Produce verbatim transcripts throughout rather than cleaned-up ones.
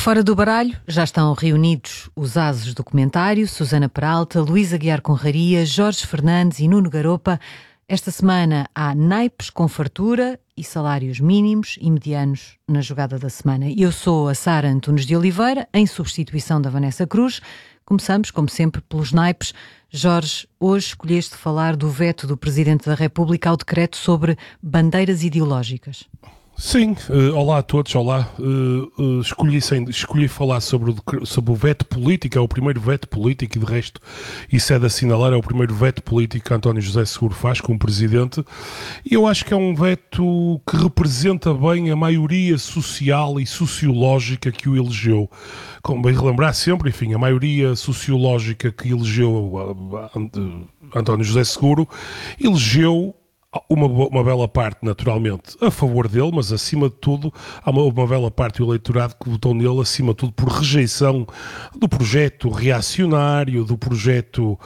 Fora do baralho, já estão reunidos os ases do comentário, Susana Peralta, Luísa Aguiar Conraria, Jorge Fernandes e Nuno Garopa. Esta semana há naipes com fartura e salários mínimos e medianos na jogada da semana. Eu sou a Sara Antunes de Oliveira, em substituição da Vanessa Cruz. Começamos, como sempre, pelos naipes. Jorge, hoje escolheste falar do veto do Presidente da República ao decreto sobre bandeiras ideológicas. Sim, uh, olá a todos, olá. Uh, uh, escolhi, sem, escolhi falar sobre o, sobre o veto político, é o primeiro veto político e de resto isso é de assinalar, é o primeiro veto político que António José Seguro faz como Presidente e eu acho que é um veto que representa bem a maioria social e sociológica que o elegeu. Como bem relembrar sempre, enfim, a maioria sociológica que elegeu uh, uh, António José Seguro elegeu Uma, uma bela parte, naturalmente, a favor dele, mas acima de tudo, há uma, uma bela parte do eleitorado que votou nele, acima de tudo, por rejeição do projeto reacionário, do projeto,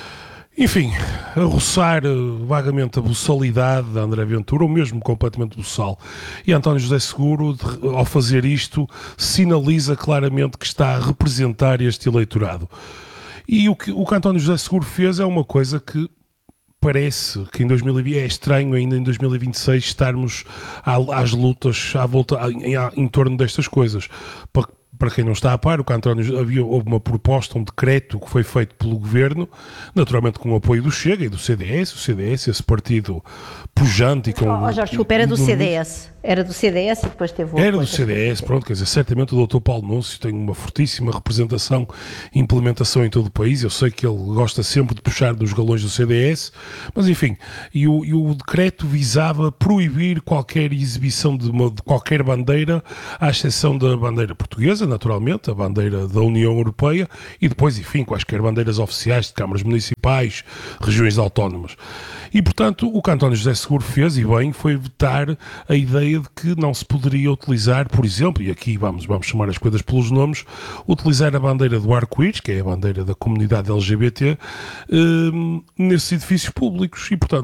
enfim, a roçar vagamente a buçalidade da André Ventura, ou mesmo completamente buçal. E António José Seguro, ao fazer isto, sinaliza claramente que está a representar este eleitorado. E o que, o que António José Seguro fez é uma coisa que parece que em dois mil e vinte é estranho ainda em dois mil e vinte e seis estarmos às lutas à volta, em, em torno destas coisas. Para, para quem não está a par, o que António, havia houve uma proposta, um decreto que foi feito pelo Governo, naturalmente com o apoio do Chega e do C D S, o C D S, esse partido pujante e com... Oh, Jorge, desculpa, era do C D S. Era do C D S e depois teve o Era do C D S, pronto, quer dizer, certamente o doutor Paulo Núncio tem uma fortíssima representação e implementação em todo o país, eu sei que ele gosta sempre de puxar dos galões do C D S, mas enfim, e o, e o decreto visava proibir qualquer exibição de, uma, de qualquer bandeira, à exceção da bandeira portuguesa, naturalmente, a bandeira da União Europeia, e depois, enfim, quaisquer bandeiras oficiais de câmaras municipais, regiões autónomas. E, portanto, o que António José Seguro fez, e bem, foi vetar a ideia de que não se poderia utilizar, por exemplo, e aqui vamos, vamos chamar as coisas pelos nomes, utilizar a bandeira do arco-íris, que é a bandeira da comunidade L G B T, eh, nesses edifícios públicos. E, portanto,